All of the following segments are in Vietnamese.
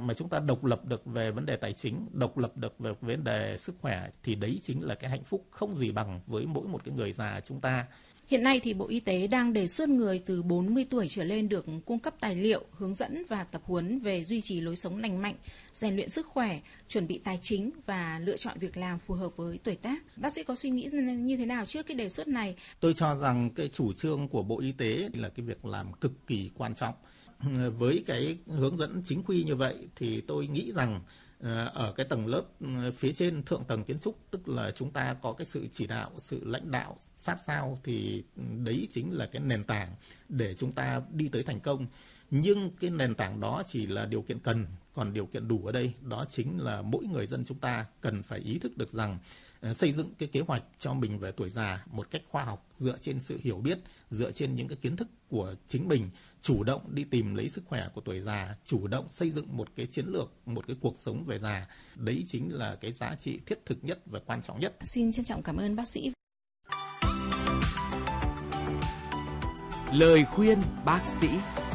mà chúng ta độc lập được về vấn đề tài chính, độc lập được về vấn đề sức khỏe, thì đấy chính là cái hạnh phúc không gì bằng với mỗi một cái người già chúng ta. Hiện nay thì Bộ Y tế đang đề xuất người từ 40 tuổi trở lên được cung cấp tài liệu, hướng dẫn và tập huấn về duy trì lối sống lành mạnh, rèn luyện sức khỏe, chuẩn bị tài chính và lựa chọn việc làm phù hợp với tuổi tác. Bác sĩ có suy nghĩ như thế nào trước cái đề xuất này? Tôi cho rằng cái chủ trương của Bộ Y tế là cái việc làm cực kỳ quan trọng. Với cái hướng dẫn chính quy như vậy thì tôi nghĩ rằng ở cái tầng lớp phía trên, thượng tầng kiến trúc, tức là chúng ta có cái sự chỉ đạo, sự lãnh đạo sát sao, thì đấy chính là cái nền tảng để chúng ta đi tới thành công. Nhưng cái nền tảng đó chỉ là điều kiện cần, còn điều kiện đủ ở đây đó chính là mỗi người dân chúng ta cần phải ý thức được rằng xây dựng cái kế hoạch cho mình về tuổi già một cách khoa học, dựa trên sự hiểu biết, dựa trên những cái kiến thức của chính mình, chủ động đi tìm lấy sức khỏe của tuổi già, chủ động xây dựng một cái chiến lược, một cái cuộc sống về già. Đấy chính là cái giá trị thiết thực nhất và quan trọng nhất. Xin trân trọng cảm ơn bác sĩ. Lời khuyên bác sĩ.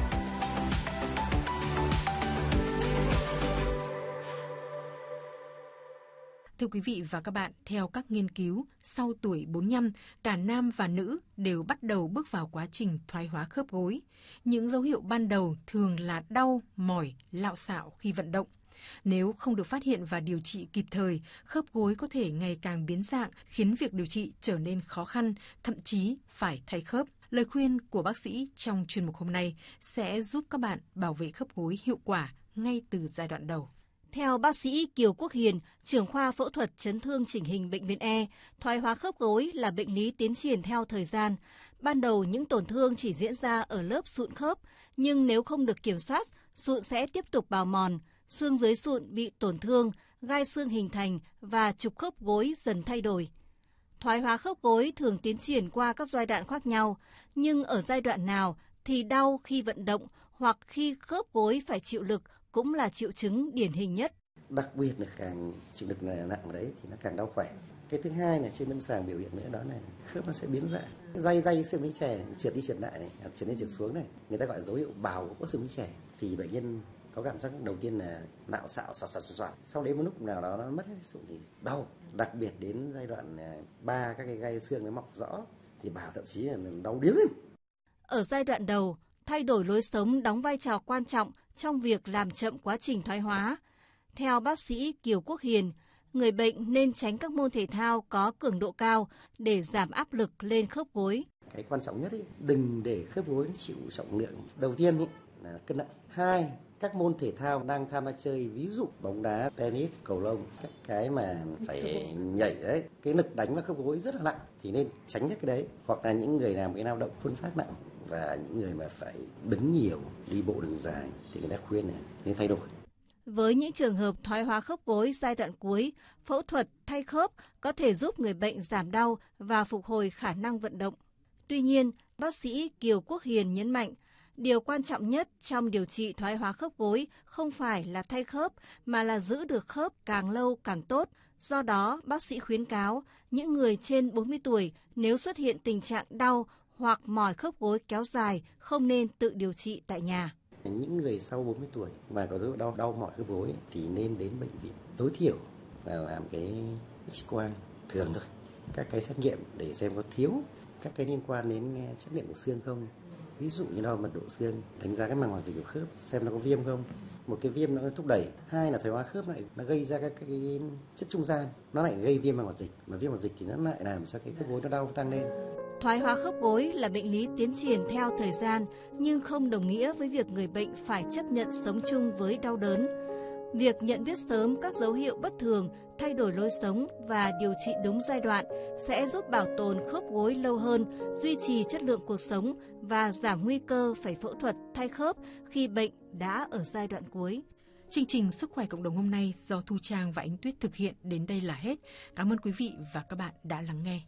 Thưa quý vị và các bạn, theo các nghiên cứu, sau tuổi 45, cả nam và nữ đều bắt đầu bước vào quá trình thoái hóa khớp gối. Những dấu hiệu ban đầu thường là đau, mỏi, lạo xạo khi vận động. Nếu không được phát hiện và điều trị kịp thời, khớp gối có thể ngày càng biến dạng, khiến việc điều trị trở nên khó khăn, thậm chí phải thay khớp. Lời khuyên của bác sĩ trong chuyên mục hôm nay sẽ giúp các bạn bảo vệ khớp gối hiệu quả ngay từ giai đoạn đầu. Theo bác sĩ Kiều Quốc Hiền, trưởng khoa phẫu thuật chấn thương chỉnh hình bệnh viện E, thoái hóa khớp gối là bệnh lý tiến triển theo thời gian. Ban đầu những tổn thương chỉ diễn ra ở lớp sụn khớp, nhưng nếu không được kiểm soát, sụn sẽ tiếp tục bào mòn, xương dưới sụn bị tổn thương, gai xương hình thành và trục khớp gối dần thay đổi. Thoái hóa khớp gối thường tiến triển qua các giai đoạn khác nhau, nhưng ở giai đoạn nào thì đau khi vận động hoặc khi khớp gối phải chịu lực cũng là triệu chứng điển hình nhất. Đặc biệt là càng chịu lực nặng đấy thì nó càng đau khỏe. Cái thứ hai là trên lâm sàng biểu hiện nữa đó là khớp nó sẽ biến dạng, day xương mấy chè trượt đi trượt lại này, trượt lên trượt xuống này, người ta gọi là dấu hiệu bào của xương mấy chè. Thì bệnh nhân có cảm giác đầu tiên là nạo xạo xoạt, sau đấy một lúc nào đó nó mất hết sụn thì đau. Đặc biệt đến giai đoạn 3 các cái gai xương nó mọc rõ thì bảo thậm chí là đau điếng lên. Ở giai đoạn đầu, thay đổi lối sống đóng vai trò quan trọng trong việc làm chậm quá trình thoái hóa. Theo bác sĩ Kiều Quốc Hiền, người bệnh nên tránh các môn thể thao có cường độ cao để giảm áp lực lên khớp gối. Cái quan trọng nhất đừng để khớp gối chịu trọng lượng. Đầu tiên là cân nặng. 2, các môn thể thao đang tham gia chơi, ví dụ bóng đá, tennis, cầu lông, các cái mà phải nhảy đấy, cái lực đánh vào khớp gối rất là nặng thì nên tránh các cái đấy. Hoặc là những người làm cái lao động khuân phát nặng và những người mà phải đứng nhiều, đi bộ đường dài thì người ta khuyên là nên thay đổi. Với những trường hợp thoái hóa khớp gối giai đoạn cuối, phẫu thuật thay khớp có thể giúp người bệnh giảm đau và phục hồi khả năng vận động. Tuy nhiên, bác sĩ Kiều Quốc Hiền nhấn mạnh, điều quan trọng nhất trong điều trị thoái hóa khớp gối không phải là thay khớp mà là giữ được khớp càng lâu càng tốt. Do đó, bác sĩ khuyến cáo những người trên 40 tuổi nếu xuất hiện tình trạng đau hoặc mỏi khớp gối kéo dài không nên tự điều trị tại nhà. Những người sau 40 tuổi mà có dấu hiệu đau mỏi khớp gối thì nên đến bệnh viện. Tối thiểu là làm cái X-quang thường thôi. Các cái xét nghiệm để xem có thiếu các cái liên quan đến chất lượng của xương không. Ví dụ như đo mật độ xương, đánh giá cái màng hoạt dịch của khớp, xem nó có viêm không. Một cái viêm nó thúc đẩy, 2 là thoái hóa khớp lại nó gây ra các cái chất trung gian, nó lại gây viêm màng hoạt dịch, mà viêm hoạt dịch thì nó lại làm cho cái khớp gối nó đau tăng lên. Thoái hóa khớp gối là bệnh lý tiến triển theo thời gian nhưng không đồng nghĩa với việc người bệnh phải chấp nhận sống chung với đau đớn. Việc nhận biết sớm các dấu hiệu bất thường, thay đổi lối sống và điều trị đúng giai đoạn sẽ giúp bảo tồn khớp gối lâu hơn, duy trì chất lượng cuộc sống và giảm nguy cơ phải phẫu thuật thay khớp khi bệnh đã ở giai đoạn cuối. Chương trình Sức khỏe cộng đồng hôm nay do Thu Trang và Ánh Tuyết thực hiện đến đây là hết. Cảm ơn quý vị và các bạn đã lắng nghe.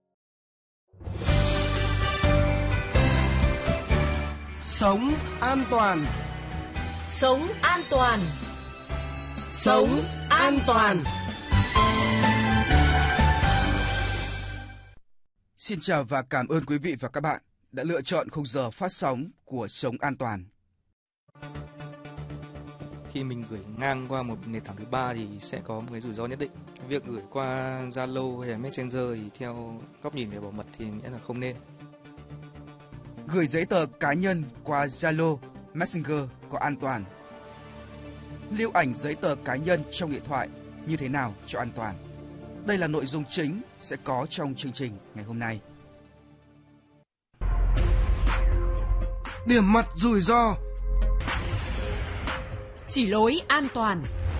Sống an toàn. Sống an toàn. Sống an toàn. Xin chào và cảm ơn quý vị và các bạn đã lựa chọn khung giờ phát sóng của Sống an toàn. khi mình gửi ngang qua một nền tảng thứ ba thì sẽ có một cái rủi ro nhất định. Việc gửi qua Zalo hay là Messenger thì theo góc nhìn về bảo mật thì nghĩa là không nên. Gửi giấy tờ cá nhân qua Zalo, Messenger có an toàn? Lưu ảnh giấy tờ cá nhân trong điện thoại như thế nào cho an toàn? Đây là nội dung chính sẽ có trong chương trình ngày hôm nay. Điểm mặt rủi ro. Chỉ lối an toàn.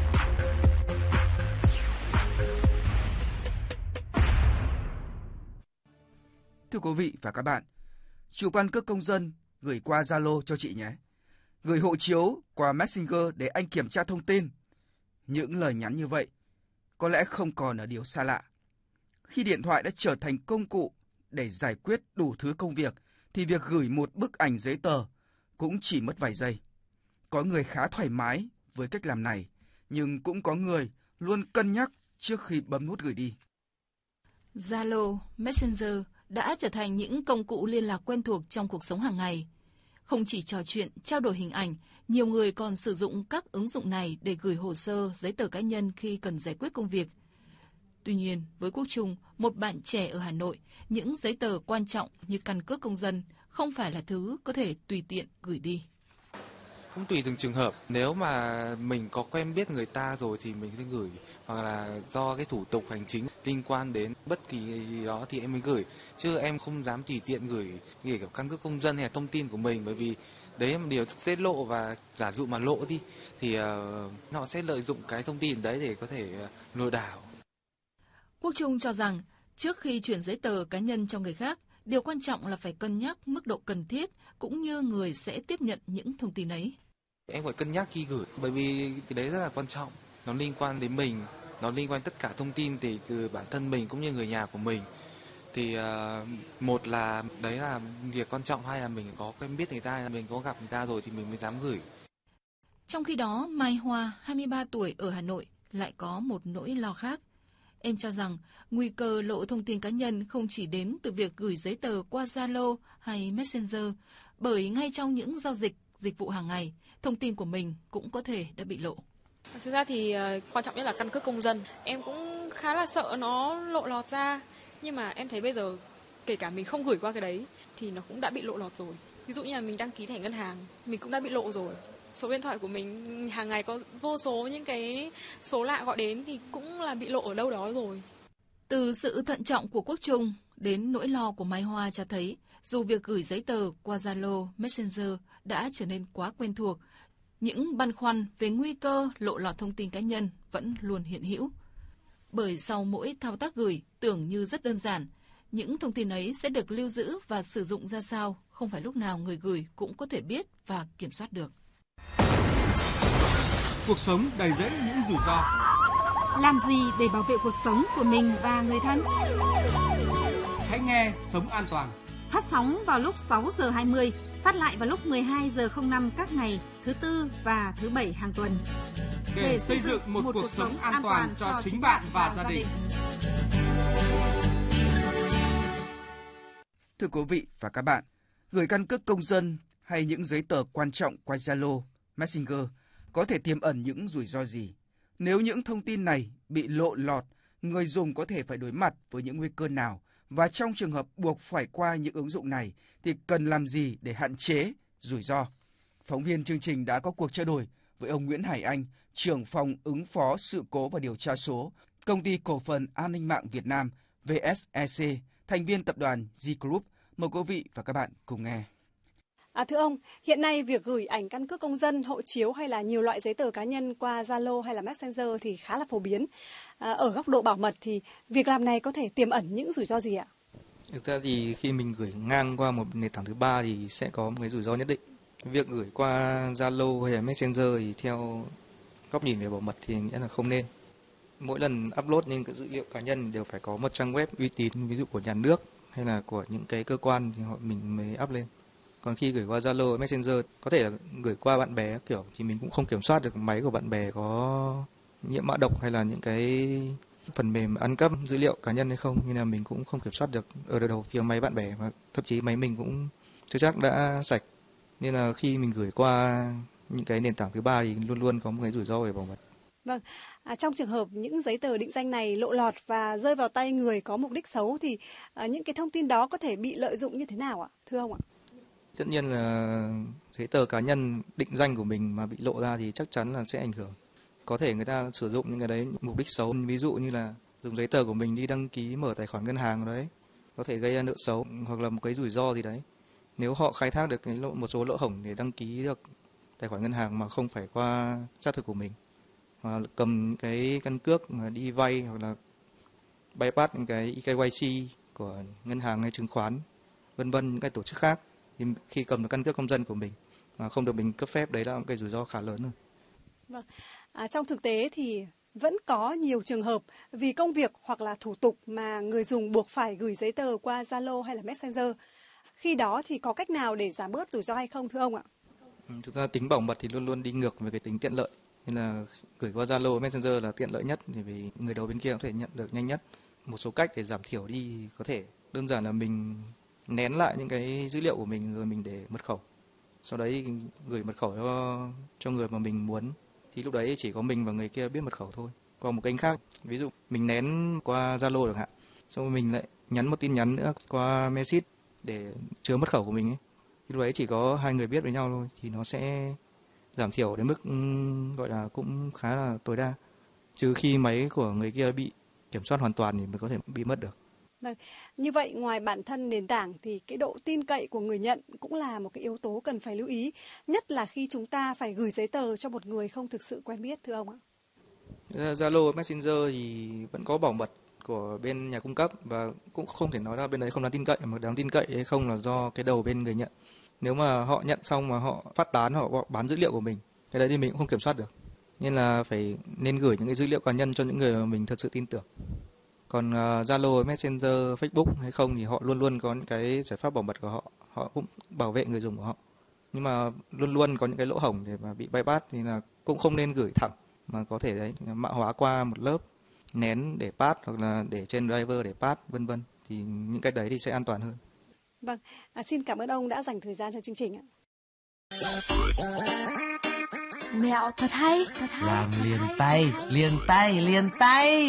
Thưa quý vị và các bạn, chụp căn cước công dân gửi qua Zalo cho chị nhé. Gửi hộ chiếu qua Messenger để anh kiểm tra thông tin. Những lời nhắn như vậy có lẽ không còn là điều xa lạ. Khi điện thoại đã trở thành công cụ để giải quyết đủ thứ công việc, thì việc gửi một bức ảnh giấy tờ cũng chỉ mất vài giây. Có người khá thoải mái với cách làm này, nhưng cũng có người luôn cân nhắc trước khi bấm nút gửi đi. Zalo, Messenger đã trở thành những công cụ liên lạc quen thuộc trong cuộc sống hàng ngày. Không chỉ trò chuyện, trao đổi hình ảnh, nhiều người còn sử dụng các ứng dụng này để gửi hồ sơ, giấy tờ cá nhân khi cần giải quyết công việc. Tuy nhiên, với Quốc Trung, một bạn trẻ ở Hà Nội, những giấy tờ quan trọng như căn cước công dân không phải là thứ có thể tùy tiện gửi đi. Cũng tùy từng trường hợp, nếu mà mình có quen biết người ta rồi thì mình sẽ gửi, hoặc là do cái thủ tục hành chính liên quan đến bất kỳ gì đó thì em mới gửi, chứ em không dám tùy tiện gửi kể cả căn cước công dân hay là thông tin của mình, bởi vì đấy là một điều tiết lộ, và giả dụ mà lộ đi thì họ sẽ lợi dụng cái thông tin đấy để có thể lừa đảo. Quốc Trung cho rằng trước khi chuyển giấy tờ cá nhân cho người khác, điều quan trọng là phải cân nhắc mức độ cần thiết cũng như người sẽ tiếp nhận những thông tin ấy. Em phải cân nhắc khi gửi, bởi vì cái đấy rất là quan trọng, nó liên quan đến mình, nó liên quan tất cả thông tin từ bản thân mình cũng như người nhà của mình. Thì một là đấy là việc quan trọng, hai là mình có quen biết người ta, mình có gặp người ta rồi thì mình mới dám gửi. Trong khi đó, Mai Hoa, 23 tuổi ở Hà Nội lại có một nỗi lo khác. Em cho rằng nguy cơ lộ thông tin cá nhân không chỉ đến từ việc gửi giấy tờ qua Zalo hay Messenger, bởi ngay trong những giao dịch vụ hàng ngày, thông tin của mình cũng có thể đã bị lộ. Thực ra thì quan trọng nhất là căn cước công dân. Em cũng khá là sợ nó lộ lọt ra, nhưng mà em thấy bây giờ kể cả mình không gửi qua cái đấy thì nó cũng đã bị lộ lọt rồi. Ví dụ như là mình đăng ký thẻ ngân hàng, mình cũng đã bị lộ rồi. Số điện thoại của mình hàng ngày có vô số những cái số lạ gọi đến thì cũng là bị lộ ở đâu đó rồi. Từ sự thận trọng của Quốc Trung đến nỗi lo của Mai Hoa cho thấy, dù việc gửi giấy tờ qua Zalo, Messenger đã trở nên quá quen thuộc, những băn khoăn về nguy cơ lộ lọt thông tin cá nhân vẫn luôn hiện hữu. Bởi sau mỗi thao tác gửi tưởng như rất đơn giản, những thông tin ấy sẽ được lưu giữ và sử dụng ra sao, không phải lúc nào người gửi cũng có thể biết và kiểm soát được. Cuộc sống đầy rẫy những rủi ro. Làm gì để bảo vệ cuộc sống của mình và người thân? Hãy nghe Sống An Toàn. Phát sóng vào lúc 6 giờ 20, phát lại vào lúc 12 giờ 05 các ngày thứ Tư và thứ Bảy hàng tuần. Để xây dựng một cuộc sống an toàn cho chính bạn và gia đình. Thưa quý vị và các bạn, gửi căn cước công dân hay những giấy tờ quan trọng qua Zalo, Messenger có thể tiềm ẩn những rủi ro gì? Nếu những thông tin này bị lộ lọt, người dùng có thể phải đối mặt với những nguy cơ nào? Và trong trường hợp buộc phải qua những ứng dụng này thì cần làm gì để hạn chế rủi ro? Phóng viên chương trình đã có cuộc trao đổi với ông Nguyễn Hải Anh, trưởng phòng ứng phó sự cố và điều tra số, Công ty Cổ phần An ninh mạng Việt Nam VSEC, thành viên tập đoàn G Group. Mời quý vị và các bạn cùng nghe. Thưa ông, hiện nay việc gửi ảnh căn cước công dân, hộ chiếu hay là nhiều loại giấy tờ cá nhân qua Zalo hay là Messenger thì khá là phổ biến. Ở góc độ bảo mật thì việc làm này có thể tiềm ẩn những rủi ro gì ạ? Thực ra thì khi mình gửi ngang qua một nền tảng thứ ba thì sẽ có một cái rủi ro nhất định. Việc gửi qua Zalo hay là Messenger thì theo góc nhìn về bảo mật thì nghĩa là không nên. Mỗi lần upload những cái dữ liệu cá nhân đều phải có một trang web uy tín, ví dụ của nhà nước hay là của những cái cơ quan thì mình mới up lên. Còn khi gửi qua Zalo, Messenger có thể là gửi qua bạn bè kiểu thì mình cũng không kiểm soát được máy của bạn bè có nhiễm mã độc hay là những cái phần mềm ăn cắp dữ liệu cá nhân hay không, nên là mình cũng không kiểm soát được ở đầu phía máy bạn bè, và thậm chí máy mình cũng chưa chắc đã sạch. Nên là khi mình gửi qua những cái nền tảng thứ ba thì luôn luôn có một cái rủi ro về bảo mật. Vâng, trong trường hợp những giấy tờ định danh này lộ lọt và rơi vào tay người có mục đích xấu thì những cái thông tin đó có thể bị lợi dụng như thế nào ạ, thưa ông ạ? Tất nhiên là giấy tờ cá nhân định danh của mình mà bị lộ ra thì chắc chắn là sẽ ảnh hưởng. Có thể người ta sử dụng những cái đấy mục đích xấu, ví dụ như là dùng giấy tờ của mình đi đăng ký mở tài khoản ngân hàng đấy, có thể gây ra nợ xấu hoặc là một cái rủi ro gì đấy. Nếu họ khai thác được một số lỗ hổng để đăng ký được tài khoản ngân hàng mà không phải qua xác thực của mình, hoặc là cầm cái căn cước mà đi vay hoặc là bypass những cái KYC của ngân hàng hay chứng khoán, vân vân, những cái tổ chức khác, thì khi cầm được căn cước công dân của mình mà không được mình cấp phép, đấy là một cái rủi ro khá lớn rồi. Vâng. Trong thực tế thì vẫn có nhiều trường hợp vì công việc hoặc là thủ tục mà người dùng buộc phải gửi giấy tờ qua Zalo hay là Messenger. Khi đó thì có cách nào để giảm bớt rủi ro hay không, thưa ông ạ? Thực ra tính bảo mật thì luôn luôn đi ngược với cái tính tiện lợi. Nên là gửi qua Zalo, Messenger là tiện lợi nhất, thì vì người đầu bên kia có thể nhận được nhanh nhất. Một số cách để giảm thiểu đi có thể đơn giản là mình nén lại những cái dữ liệu của mình rồi mình để mật khẩu. Sau đấy gửi mật khẩu cho người mà mình muốn. Thì lúc đấy chỉ có mình và người kia biết mật khẩu thôi. Còn một kênh khác, ví dụ mình nén qua Zalo chẳng hạn, xong rồi mình lại nhắn một tin nhắn nữa qua message để chứa mật khẩu của mình ấy. Thì lúc đấy chỉ có hai người biết với nhau thôi, thì nó sẽ giảm thiểu đến mức gọi là cũng khá là tối đa. Trừ khi máy của người kia bị kiểm soát hoàn toàn thì mới có thể bị mất được. Vâng. Như vậy ngoài bản thân nền tảng thì cái độ tin cậy của người nhận cũng là một cái yếu tố cần phải lưu ý, nhất là khi chúng ta phải gửi giấy tờ cho một người không thực sự quen biết, thưa ông ạ. Zalo, Messenger thì vẫn có bảo mật của bên nhà cung cấp và cũng không thể nói là bên đấy không đáng tin cậy, mà đáng tin cậy hay không là do cái đầu bên người nhận. Nếu mà họ nhận xong mà họ phát tán, họ bán dữ liệu của mình, cái đấy thì mình cũng không kiểm soát được. Nên là nên gửi những cái dữ liệu cá nhân cho những người mà mình thật sự tin tưởng. Còn Zalo, Messenger, Facebook hay không thì họ luôn luôn có những cái giải pháp bảo mật của họ, họ cũng bảo vệ người dùng của họ. Nhưng mà luôn luôn có những cái lỗ hổng để mà bị bypass thì là cũng không nên gửi thẳng, mà có thể đấy mã hóa qua một lớp, nén để pass hoặc là để trên driver để pass, vân vân. Thì những cái đấy thì sẽ an toàn hơn. Vâng, xin cảm ơn ông đã dành thời gian cho chương trình ạ. Mẹo thật hay, thật hay. Làm liền tay, liền tay, liền tay.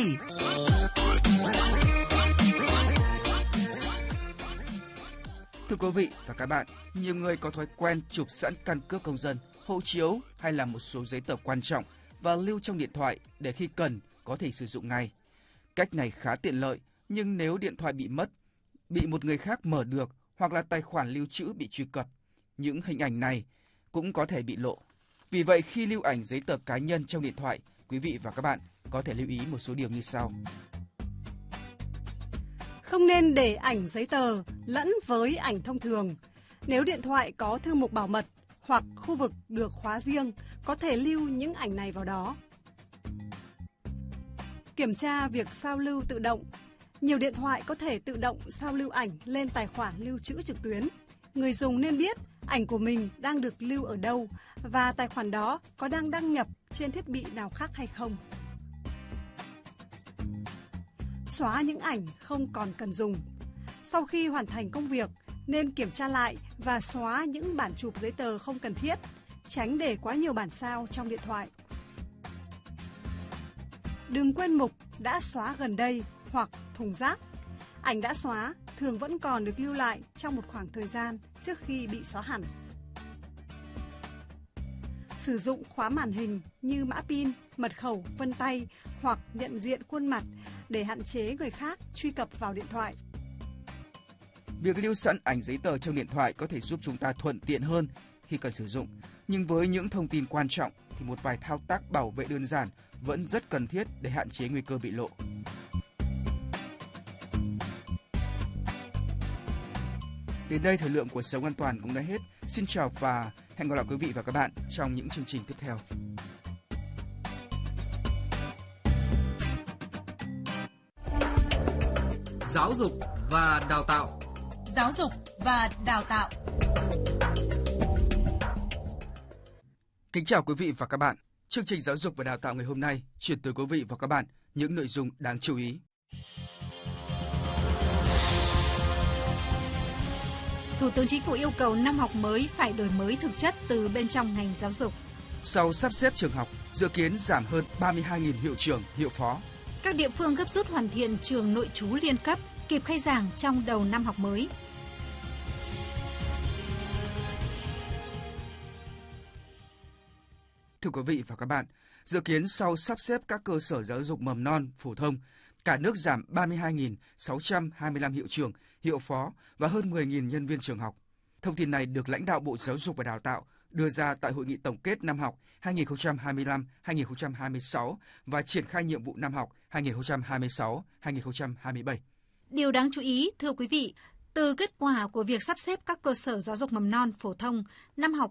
Thưa quý vị và các bạn, nhiều người có thói quen chụp sẵn căn cước công dân, hộ chiếu hay là một số giấy tờ quan trọng và lưu trong điện thoại để khi cần có thể sử dụng ngay. Cách này khá tiện lợi, nhưng nếu điện thoại bị mất, bị một người khác mở được hoặc là tài khoản lưu trữ bị truy cập, những hình ảnh này cũng có thể bị lộ. Vì vậy, khi lưu ảnh giấy tờ cá nhân trong điện thoại, quý vị và các bạn có thể lưu ý một số điều như sau. Không nên để ảnh giấy tờ lẫn với ảnh thông thường. Nếu điện thoại có thư mục bảo mật hoặc khu vực được khóa riêng, có thể lưu những ảnh này vào đó. Kiểm tra việc sao lưu tự động. Nhiều điện thoại có thể tự động sao lưu ảnh lên tài khoản lưu trữ trực tuyến. Người dùng nên biết ảnh của mình đang được lưu ở đâu và tài khoản đó có đang đăng nhập trên thiết bị nào khác hay không. Xóa những ảnh không còn cần dùng. Sau khi hoàn thành công việc, nên kiểm tra lại và xóa những bản chụp giấy tờ không cần thiết, tránh để quá nhiều bản sao trong điện thoại. Đừng quên mục đã xóa gần đây hoặc thùng rác. Ảnh đã xóa thường vẫn còn được lưu lại trong một khoảng thời gian trước khi bị xóa hẳn. Sử dụng khóa màn hình như mã pin, mật khẩu, vân tay hoặc nhận diện khuôn mặt để hạn chế người khác truy cập vào điện thoại. Việc lưu sẵn ảnh giấy tờ trong điện thoại có thể giúp chúng ta thuận tiện hơn khi cần sử dụng. Nhưng với những thông tin quan trọng thì một vài thao tác bảo vệ đơn giản vẫn rất cần thiết để hạn chế nguy cơ bị lộ. Đến đây thời lượng của Sống An Toàn cũng đã hết. Xin chào và hẹn gặp lại quý vị và các bạn trong những chương trình tiếp theo. Giáo dục và đào tạo. Giáo dục và đào tạo. Kính chào quý vị và các bạn. Chương trình Giáo dục và đào tạo ngày hôm nay chuyển tới quý vị và các bạn những nội dung đáng chú ý. Thủ tướng Chính phủ yêu cầu năm học mới phải đổi mới thực chất từ bên trong ngành giáo dục. Sau sắp xếp trường học, dự kiến giảm hơn 32.000 hiệu trưởng, hiệu phó. Các địa phương gấp rút hoàn thiện trường nội trú liên cấp, kịp khai giảng trong đầu năm học mới. Thưa quý vị và các bạn, dự kiến sau sắp xếp các cơ sở giáo dục mầm non, phổ thông, cả nước giảm 32.625 hiệu trưởng, hiệu phó và hơn 10.000 nhân viên trường học. Thông tin này được lãnh đạo Bộ Giáo dục và Đào tạo đưa ra tại hội nghị tổng kết năm học 2025-2026 và triển khai nhiệm vụ năm học 2026-2027. Điều đáng chú ý, thưa quý vị, từ kết quả của việc sắp xếp các cơ sở giáo dục mầm non phổ thông năm học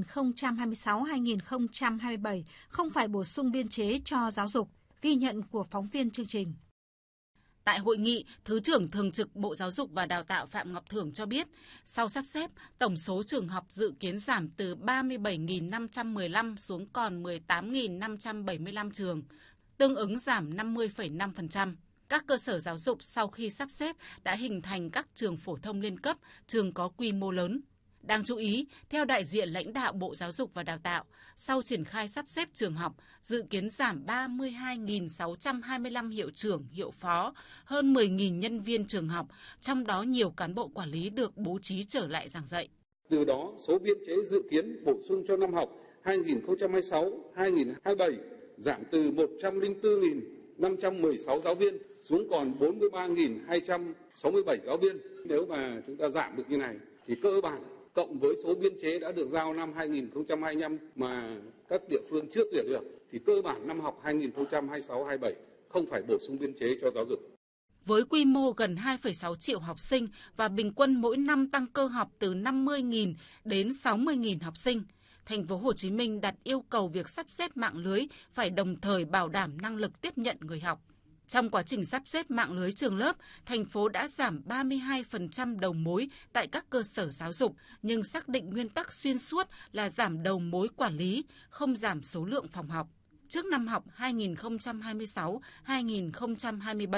2026-2027 không phải bổ sung biên chế cho giáo dục, ghi nhận của phóng viên chương trình. Tại hội nghị, Thứ trưởng Thường trực Bộ Giáo dục và Đào tạo Phạm Ngọc Thưởng cho biết, sau sắp xếp, tổng số trường học dự kiến giảm từ 37.515 xuống còn 18.575 trường, tương ứng giảm 50,5%. Các cơ sở giáo dục sau khi sắp xếp đã hình thành các trường phổ thông liên cấp, trường có quy mô lớn. Đáng chú ý, theo đại diện lãnh đạo Bộ Giáo dục và Đào tạo, sau triển khai sắp xếp trường học, dự kiến giảm 32.625 hiệu trưởng, hiệu phó, hơn 10.000 nhân viên trường học, trong đó nhiều cán bộ quản lý được bố trí trở lại giảng dạy. Từ đó, số biên chế dự kiến bổ sung cho năm học 2026-2027 giảm từ 104.516 giáo viên xuống còn 43.267 giáo viên. Nếu mà chúng ta giảm được như này, thì cơ bản cộng với số biên chế đã được giao năm 2025 mà các địa phương chưa tuyển được, thì cơ bản năm học 2026-27 không phải bổ sung biên chế cho giáo dục. Với quy mô gần 2,6 triệu học sinh và bình quân mỗi năm tăng cơ học từ 50.000 đến 60.000 học sinh, Thành phố Hồ Chí Minh đặt yêu cầu việc sắp xếp mạng lưới phải đồng thời bảo đảm năng lực tiếp nhận người học. Trong quá trình sắp xếp mạng lưới trường lớp, thành phố đã giảm 32% đầu mối tại các cơ sở giáo dục, nhưng xác định nguyên tắc xuyên suốt là giảm đầu mối quản lý, không giảm số lượng phòng học. Trước năm học 2026-2027,